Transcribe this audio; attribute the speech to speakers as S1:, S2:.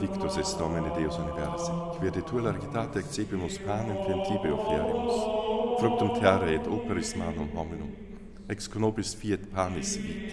S1: benedictus est Domine Deus Universi, qui virtu largitate accepimus panem fientibio oferimus, fructum terrae et operis manum hominum, ex conobis fiat panis vitae.